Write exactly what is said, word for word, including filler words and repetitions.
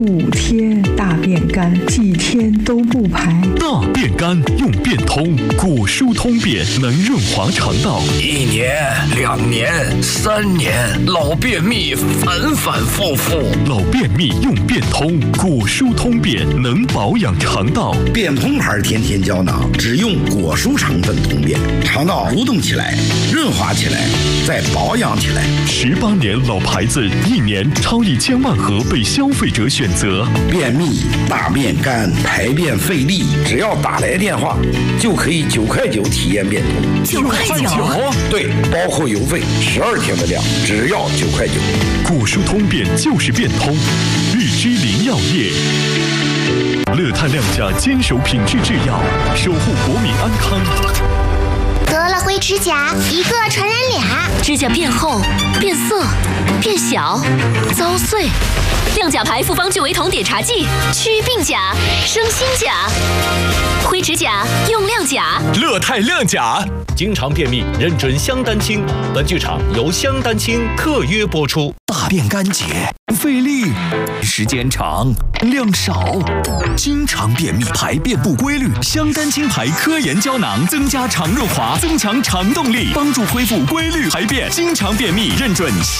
五天大便干，几天都不排。 大便干用便通，果蔬通便能润滑肠道。 一年、两年、三年，老便秘反反复复。 老便秘用便通，果蔬通便能保养肠道。 便通牌甜甜胶囊只用果蔬成分通便，肠道蠕动起来，润滑起来，再保养起来。 十八年老牌子，一年超一千万盒被消费者选择。 便秘、大便干、排便费力，只要打来电话，就可以九块九体验便通。 九块九？ 对，包括邮费，十二天的量，只要九块九。 果蔬通便就是便通，日之林药业。乐泰亮价坚守品质制药，守护国民安康。 得了灰指甲，一个传染俩， 指甲变厚、变色、变小、遭碎。亮甲牌复方聚维酮碘茶剂，祛病甲，生新甲。灰指甲用亮甲。 乐泰亮甲，经常便秘认准香丹清。本剧场由香丹清特约播出。 大便干结，费力，时间长，量少，经常便秘，排便不规律。香丹清牌科研胶囊增加肠润滑，增强肠动力，帮助恢复规律排便。经常便秘认准